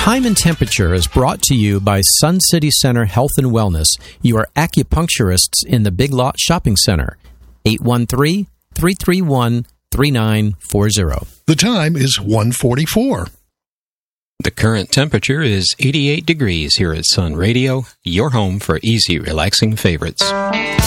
Time and Temperature is brought to you by Sun City Center Health and Wellness, your acupuncturists in the Big Lot Shopping Center. 813-331-3940. The time is 1:44. The current temperature is 88 degrees here at Sun Radio, your home for easy, relaxing favorites.